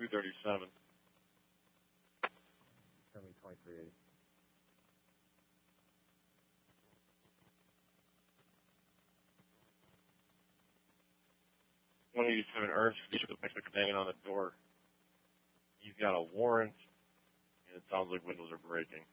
237. Tell me 2380. $187 Ernst, banging on the door. He's got a warrant, and it sounds like windows are breaking.